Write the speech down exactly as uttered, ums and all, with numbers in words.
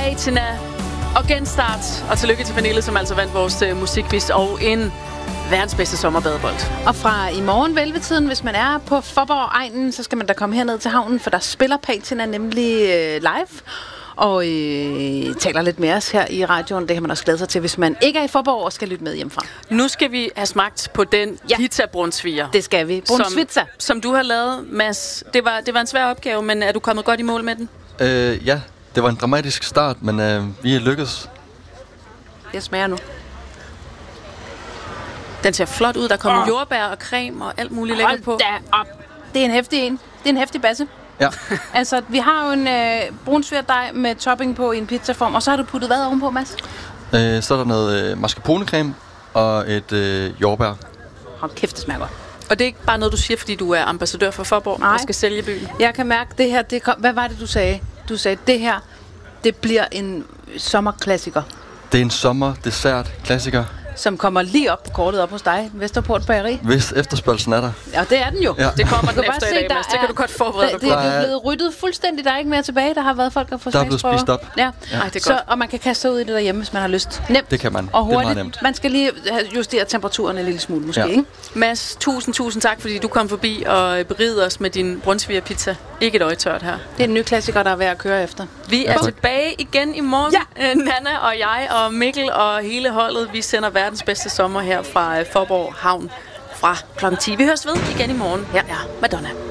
Patina og Genstart. Og tillykke til Pernille, som altså vandt vores uh, musikquiz og en verdens bedste sommerbadebold. Og fra i morgen velvetiden, hvis man er på Fåborg-egnen, så skal man da komme herned til havnen, for der spiller Patina nemlig øh, live. Og øh, taler lidt med os her i radioen. Det kan man også glæde sig til, hvis man ikke er i Fåborg og skal lytte med hjemmefra. Nu skal vi have smagt på den ja. pizza brunsviger. Det skal vi. Brunsvitsa. Som, som du har lavet, Mads. Det var, det var en svær opgave, men er du kommet godt i mål med den? Øh, ja, det var en dramatisk start, men øh, vi er lykkedes. Jeg smager nu. Den ser flot ud. Der kommer oh. jordbær og creme og alt muligt lækkert på. Hold da op. Det er en heftig en. Det er en heftig basse. Ja. Altså, vi har jo en øh, brunsvigerdej med topping på i en pizzaform, og så har du puttet hvad ovenpå, Mads? Øh, så er der noget øh, mascarponecreme og et øh, jordbær. Hold kæft, det smager godt. Og det er ikke bare noget, du siger, fordi du er ambassadør for Fåborg og skal sælge byen? Jeg kan mærke, det her, det kom, hvad var det, du sagde? Du sagde, det her, det bliver en sommerklassiker. Det er en sommerdessert-klassiker. Som kommer lige op på kortet op hos dig, Vesterport Bageri. Hvis efterspørgelsen er der. Ja, det er den jo. Ja. Det kommer den efter i dag, Mads. Det kan du godt forberede dig på. Det er blevet ryddet fuldstændig. Der er ikke mere tilbage. Der har været folk, der har fået smagsprøver. Der er blevet spist op. Ja. Ja. Ej, det er så, godt. og man kan kaste sig ud i det derhjemme, hvis man har lyst. Nemt. Det kan man. Og hurtigt. Det er meget nemt. Man skal lige justere temperaturen en lille smule, måske, ja. ikke? Mads, tusind, tusind tak, fordi du kom forbi og berigede os med din brunsvigerpizza. Ikke et øje tørt her. Det er en ny klassiker, der er værd at køre efter. Vi er ja, tilbage igen i morgen. Ja. Nana og jeg og Mikkel og hele holdet. Vi sender verdens bedste sommer her fra Fåborg Havn fra klokken ti. Vi høres ved igen i morgen. Her er Madonna.